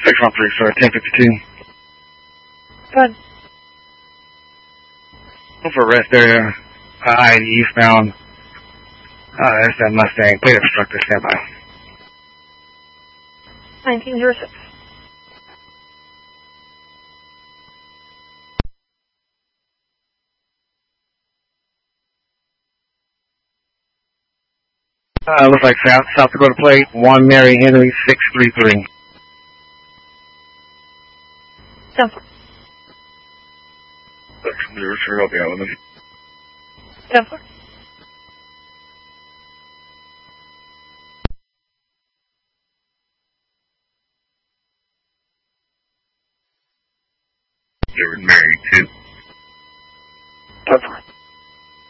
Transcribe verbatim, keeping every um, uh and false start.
six one three, sir, ten fifty-two. Good. Over rest area, uh, I eastbound. Uh, that's that Mustang. Plate obstructor, standby. nineteen zero six. Uh, looks like South, South Dakota plate, one Mary Henry, six three three. ten four. six zero three, I'll be out with him. ten four. You're Mary, two. ten four.